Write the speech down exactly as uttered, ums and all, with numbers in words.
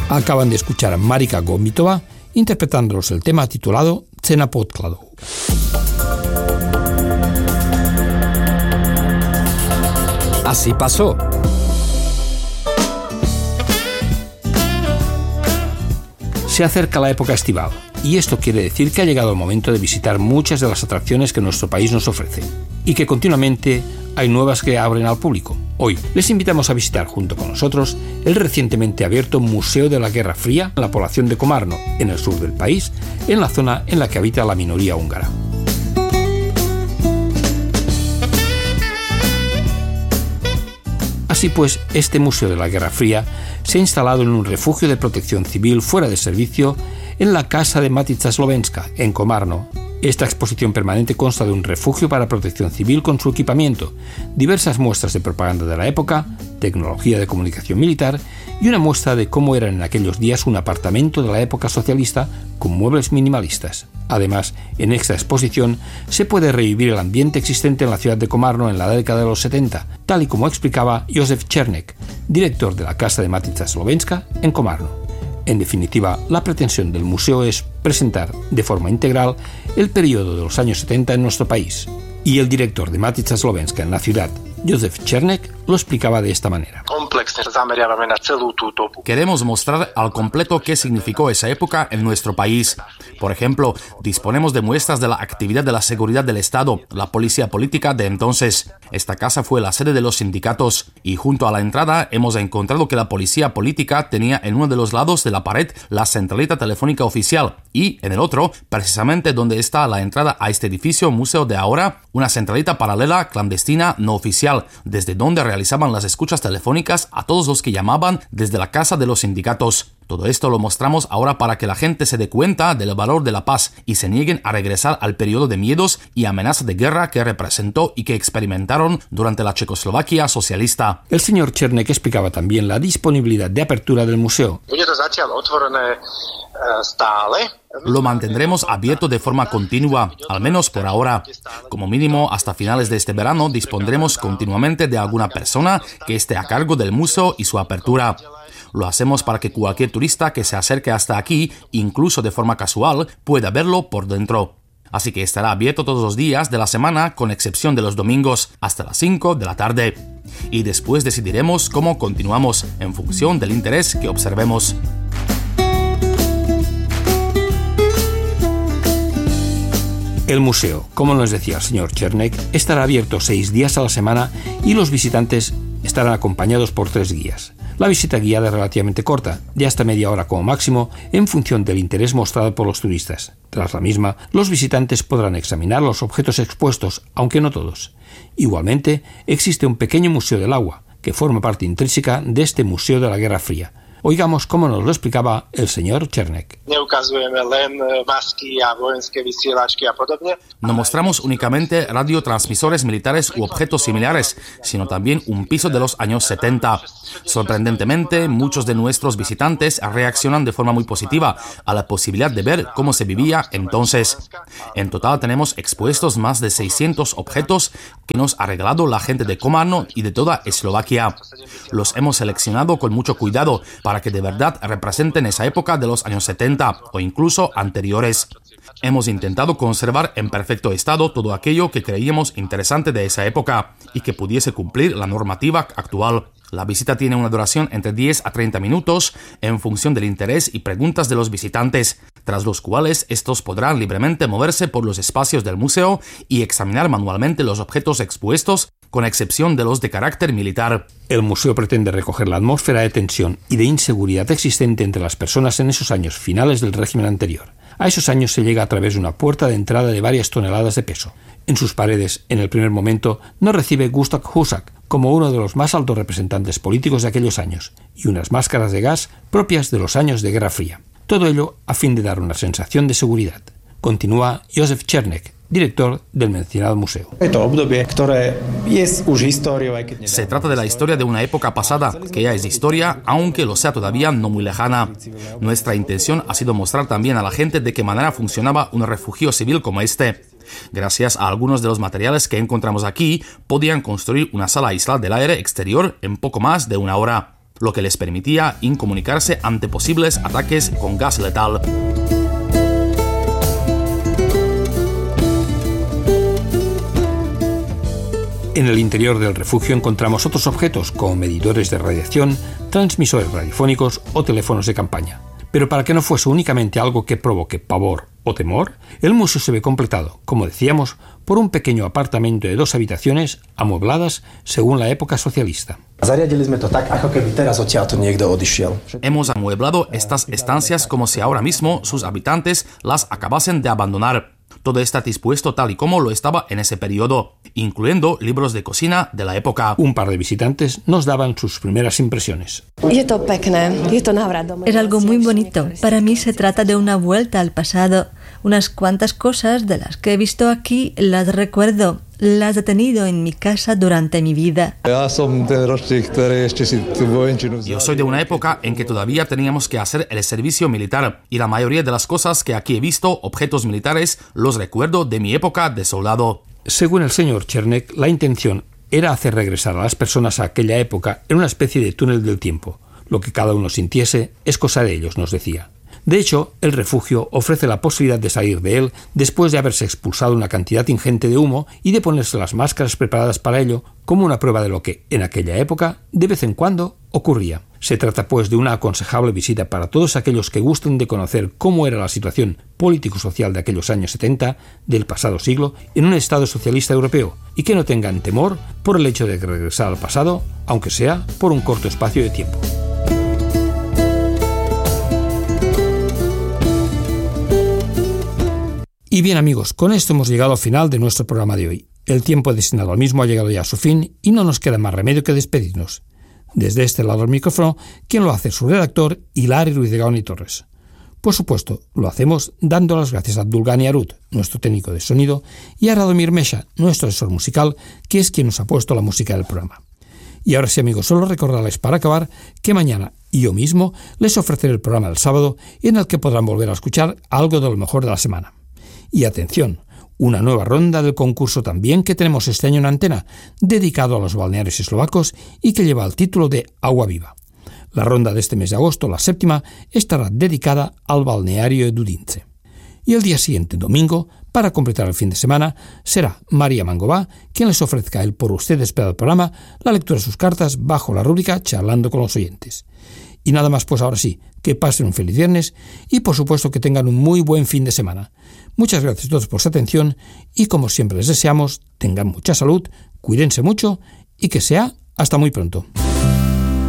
Acaban de escuchar a Marika Gomitova interpretándolos el tema titulado Cena podkladu. Así pasó. Se acerca la época estival y esto quiere decir que ha llegado el momento de visitar muchas de las atracciones que nuestro país nos ofrece y que continuamente hay nuevas que abren al público. Hoy les invitamos a visitar junto con nosotros el recientemente abierto Museo de la Guerra Fría en la población de Komárno, en el sur del país, en la zona en la que habita la minoría húngara. Así pues, este Museo de la Guerra Fría se ha instalado en un refugio de protección civil fuera de servicio en la casa de Matica Slovenska, en Komárno. Esta exposición permanente consta de un refugio para protección civil con su equipamiento, diversas muestras de propaganda de la época, tecnología de comunicación militar y una muestra de cómo era en aquellos días un apartamento de la época socialista con muebles minimalistas. Además, en esta exposición se puede revivir el ambiente existente en la ciudad de Komárno en la década de los setenta, tal y como explicaba Josef Černek, director de la Casa de Matica Slovenska en Komárno. En definitiva, la pretensión del museo es presentar de forma integral el periodo de los años setenta en nuestro país. Y el director de Matica Slovenska en la ciudad, Josef Černek, lo explicaba de esta manera. Queremos mostrar al completo qué significó esa época en nuestro país. Por ejemplo, disponemos de muestras de la actividad de la seguridad del Estado, la policía política de entonces. Esta casa fue la sede de los sindicatos y junto a la entrada hemos encontrado que la policía política tenía en uno de los lados de la pared la centralita telefónica oficial y en el otro, precisamente donde está la entrada a este edificio museo de ahora, una centralita paralela clandestina no oficial, desde donde realizaban las escuchas telefónicas a todos los que llamaban desde la casa de los sindicatos. Todo esto lo mostramos ahora para que la gente se dé cuenta del valor de la paz y se nieguen a regresar al periodo de miedos y amenazas de guerra que representó y que experimentaron durante la Checoslovaquia socialista. El señor Černek explicaba también la disponibilidad de apertura del museo. Lo mantendremos abierto de forma continua, al menos por ahora. Como mínimo, hasta finales de este verano dispondremos continuamente de alguna persona que esté a cargo del museo y su apertura. Lo hacemos para que cualquier turista que se acerque hasta aquí, incluso de forma casual, pueda verlo por dentro. Así que estará abierto todos los días de la semana, con excepción de los domingos, hasta las cinco de la tarde. Y después decidiremos cómo continuamos, en función del interés que observemos. El museo, como nos decía el señor Černek, estará abierto seis días a la semana y los visitantes estarán acompañados por tres guías. La visita guiada es relativamente corta, de hasta media hora como máximo, en función del interés mostrado por los turistas. Tras la misma, los visitantes podrán examinar los objetos expuestos, aunque no todos. Igualmente, existe un pequeño museo del agua, que forma parte intrínseca de este Museo de la Guerra Fría. Oigamos cómo nos lo explicaba el señor Černek. No mostramos únicamente radiotransmisores militares u objetos similares, sino también un piso de los años setenta. Sorprendentemente, muchos de nuestros visitantes reaccionan de forma muy positiva a la posibilidad de ver cómo se vivía entonces. En total tenemos expuestos más de seiscientos objetos que nos ha regalado la gente de Komárno y de toda Eslovaquia. Los hemos seleccionado con mucho cuidado para que de verdad representen esa época de los años setenta o incluso anteriores. Hemos intentado conservar en perfecto estado todo aquello que creíamos interesante de esa época y que pudiese cumplir la normativa actual. La visita tiene una duración entre diez a treinta minutos en función del interés y preguntas de los visitantes, tras los cuales estos podrán libremente moverse por los espacios del museo y examinar manualmente los objetos expuestos, con excepción de los de carácter militar. El museo pretende recoger la atmósfera de tensión y de inseguridad existente entre las personas en esos años finales del régimen anterior. A esos años se llega a través de una puerta de entrada de varias toneladas de peso. En sus paredes, en el primer momento, nos recibe Gustav Husak como uno de los más altos representantes políticos de aquellos años y unas máscaras de gas propias de los años de Guerra Fría. Todo ello a fin de dar una sensación de seguridad. Continúa Josef Černek, director del mencionado museo. Se trata de la historia de una época pasada, que ya es historia, aunque lo sea todavía no muy lejana. Nuestra intención ha sido mostrar también a la gente de qué manera funcionaba un refugio civil como este. Gracias a algunos de los materiales que encontramos aquí, podían construir una sala aislada del aire exterior en poco más de una hora. lo que les permitía incomunicarse ante posibles ataques con gas letal. En el interior del refugio encontramos otros objetos como medidores de radiación, transmisores radiofónicos o teléfonos de campaña. Pero para que no fuese únicamente algo que provoque pavor o temor, el museo se ve completado, como decíamos, por un pequeño apartamento de dos habitaciones amuebladas según la época socialista. Hemos amueblado estas estancias como si ahora mismo sus habitantes las acabasen de abandonar. Todo está dispuesto tal y como lo estaba en ese periodo, incluyendo libros de cocina de la época. Un par de visitantes nos daban sus primeras impresiones. Es algo muy bonito. Para mí se trata de una vuelta al pasado. Unas cuantas cosas de las que he visto aquí las recuerdo. Las he tenido en mi casa durante mi vida. Yo soy de una época en que todavía teníamos que hacer el servicio militar y la mayoría de las cosas que aquí he visto, objetos militares, los recuerdo de mi época de soldado. Según el señor Chernek, la intención era hacer regresar a las personas a aquella época en una especie de túnel del tiempo. Lo que cada uno sintiese es cosa de ellos, nos decía. De hecho, el refugio ofrece la posibilidad de salir de él después de haberse expulsado una cantidad ingente de humo y de ponerse las máscaras preparadas para ello como una prueba de lo que, en aquella época, de vez en cuando ocurría. Se trata, pues, de una aconsejable visita para todos aquellos que gusten de conocer cómo era la situación político-social de aquellos años setenta del pasado siglo en un Estado socialista europeo y que no tengan temor por el hecho de regresar al pasado, aunque sea por un corto espacio de tiempo. Y bien amigos, con esto hemos llegado al final de nuestro programa de hoy. El tiempo destinado al mismo ha llegado ya a su fin y no nos queda más remedio que despedirnos. Desde este lado del micrófono, quien lo hace es su redactor, Hilari Ruiz de Gaón y Torres. Por supuesto, lo hacemos dando las gracias a Abdulgani Arut, nuestro técnico de sonido, y a Radomir Mesha, nuestro asesor musical, que es quien nos ha puesto la música del programa. Y ahora sí amigos, solo recordarles para acabar que mañana y yo mismo les ofreceré el programa del sábado en el que podrán volver a escuchar algo de lo mejor de la semana. Y atención, una nueva ronda del concurso también que tenemos este año en antena, dedicado a los balnearios eslovacos y que lleva el título de Agua Viva. La ronda de este mes de agosto, la séptima, estará dedicada al balneario de Dudince. Y el día siguiente, domingo, para completar el fin de semana, será María Mangová quien les ofrezca el por ustedes esperado programa, la lectura de sus cartas bajo la rúbrica Charlando con los oyentes. Y nada más, pues ahora sí, que pasen un feliz viernes y por supuesto que tengan un muy buen fin de semana. Muchas gracias a todos por su atención y como siempre les deseamos, tengan mucha salud, cuídense mucho y que sea hasta muy pronto.